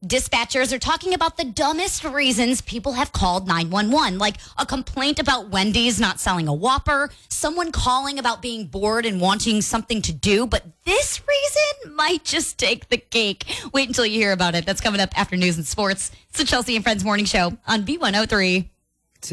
Dispatchers are talking about the dumbest reasons people have called 911, like a complaint about Wendy's not selling a Whopper, someone calling about being bored and wanting something to do. But this reason might just take the cake. Wait until you hear about it. That's coming up after news and sports. It's the Chelsea and Friends Morning Show on B103.